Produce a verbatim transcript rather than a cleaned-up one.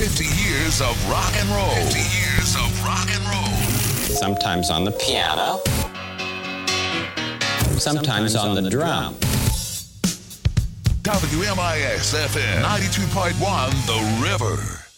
fifty years of rock and roll. fifty years of rock and roll. Sometimes on the piano. Sometimes on the drum. W M I X F M ninety-two point one The River.